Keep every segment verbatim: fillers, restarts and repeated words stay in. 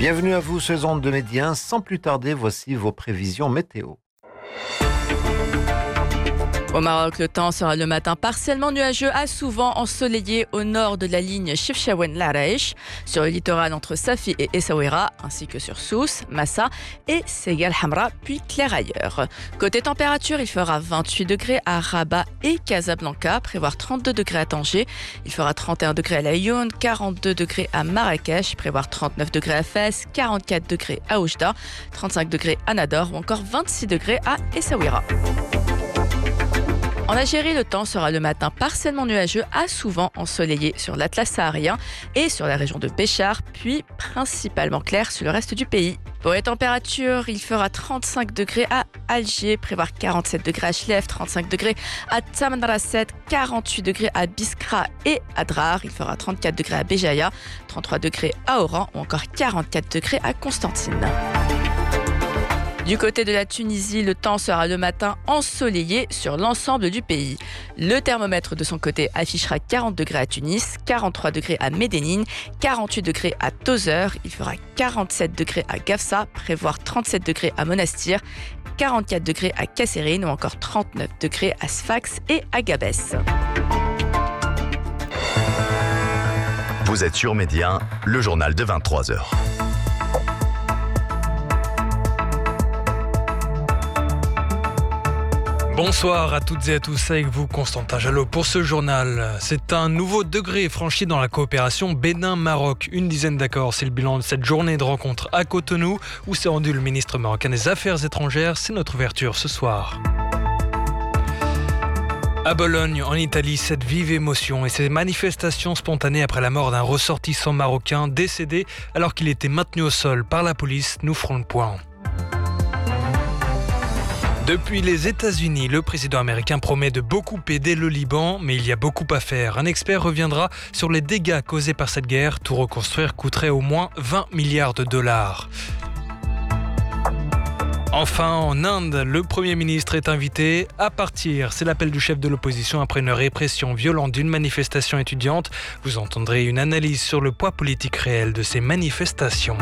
Bienvenue à vous sur les ondes de Médien. Sans plus tarder, voici vos prévisions météo. Au Maroc, le temps sera le matin partiellement nuageux à souvent ensoleillé au nord de la ligne Chefchaouen-Laraïch, sur le littoral entre Safi et Essaouira, ainsi que sur Sousse, Massa et Segal Hamra, puis clair ailleurs. Côté température, il fera vingt-huit degrés à Rabat et Casablanca, prévoir trente-deux degrés à Tanger. Il fera trente et un degrés à Laayoune, quarante-deux degrés à Marrakech, prévoir trente-neuf degrés à Fès, quarante-quatre degrés à Oujda, trente-cinq degrés à Nador ou encore vingt-six degrés à Essaouira. En Algérie, le temps sera le matin partiellement nuageux à souvent ensoleillé sur l'Atlas saharien et sur la région de Béchar, puis principalement clair sur le reste du pays. Pour les températures, il fera trente-cinq degrés à Alger, prévoir quarante-sept degrés à Chlef, trente-cinq degrés à Tamanrasset, quarante-huit degrés à Biskra et à Drar. Il fera trente-quatre degrés à Béjaïa, trente-trois degrés à Oran ou encore quarante-quatre degrés à Constantine. Du côté de la Tunisie, le temps sera le matin ensoleillé sur l'ensemble du pays. Le thermomètre de son côté affichera quarante degrés à Tunis, quarante-trois degrés à Médénine, quarante-huit degrés à Tozeur. Il fera quarante-sept degrés à Gafsa, prévoir trente-sept degrés à Monastir, quarante-quatre degrés à Kasserine ou encore trente-neuf degrés à Sfax et à Gabès. Vous êtes sur Médien, le journal de vingt-trois heures. Bonsoir à toutes et à tous, avec vous Constantin Jalot pour ce journal. C'est un nouveau degré franchi dans la coopération Bénin-Maroc. Une dizaine d'accords, c'est le bilan de cette journée de rencontre à Cotonou où s'est rendu le ministre marocain des Affaires étrangères. C'est notre ouverture ce soir. À Bologne, en Italie, cette vive émotion et ces manifestations spontanées après la mort d'un ressortissant marocain décédé alors qu'il était maintenu au sol par la police, nous ferons le point. Depuis les États-Unis, le président américain promet de beaucoup aider le Liban, mais il y a beaucoup à faire. Un expert reviendra sur les dégâts causés par cette guerre. Tout reconstruire coûterait au moins vingt milliards de dollars. Enfin, en Inde, le Premier ministre est invité à partir. C'est l'appel du chef de l'opposition après une répression violente d'une manifestation étudiante. Vous entendrez une analyse sur le poids politique réel de ces manifestations.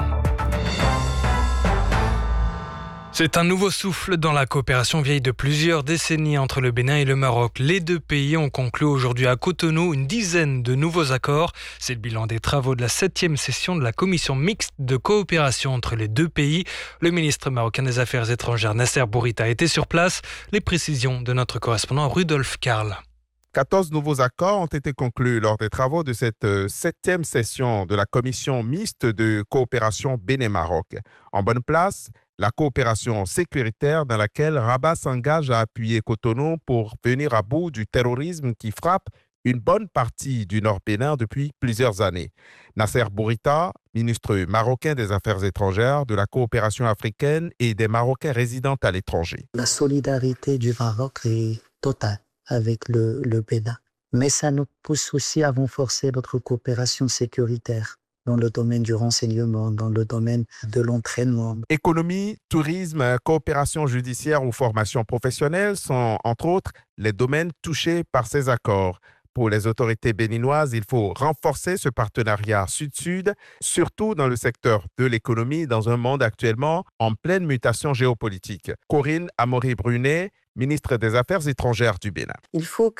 C'est un nouveau souffle dans la coopération vieille de plusieurs décennies entre le Bénin et le Maroc. Les deux pays ont conclu aujourd'hui à Cotonou une dizaine de nouveaux accords. C'est le bilan des travaux de la septième session de la commission mixte de coopération entre les deux pays. Le ministre marocain des Affaires étrangères Nasser Bourita était sur place. Les précisions de notre correspondant Rudolf Karl. quatorze nouveaux accords ont été conclus lors des travaux de cette septième session de la commission mixte de coopération Bénin-Maroc. En bonne place, la coopération sécuritaire dans laquelle Rabat s'engage à appuyer Cotonou pour venir à bout du terrorisme qui frappe une bonne partie du Nord Bénin depuis plusieurs années. Nasser Bourita, ministre marocain des Affaires étrangères, de la coopération africaine et des Marocains résidant à l'étranger. La solidarité du Maroc est totale avec le, le Bénin, mais ça nous pousse aussi à renforcer notre coopération sécuritaire dans le domaine du renseignement, dans le domaine de l'entraînement. Économie, tourisme, coopération judiciaire ou formation professionnelle sont, entre autres, les domaines touchés par ces accords. Pour les autorités béninoises, il faut renforcer ce partenariat sud-sud, surtout dans le secteur de l'économie, dans un monde actuellement en pleine mutation géopolitique. Corinne Amaury-Brunet, ministre des Affaires étrangères du Bénin. Il faut